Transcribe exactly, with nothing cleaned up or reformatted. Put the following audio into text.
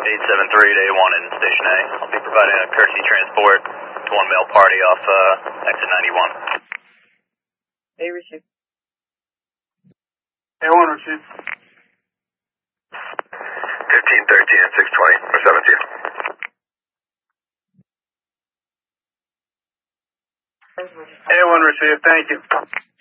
eight seven three to A one in Station A. I'll be providing a courtesy transport to one male party off uh, exit ninety-one. A receive. A one receive. fifteen thirteen and six twenty, or seventeen. A one receive, thank you.